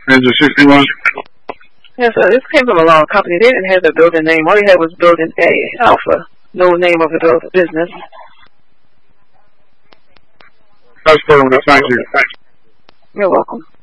Is it 61? Yes, sir. This came from a long company. They didn't have the building name. All they had was Building A, Alpha. No name of the business. That's perfect. Thank you. You're welcome.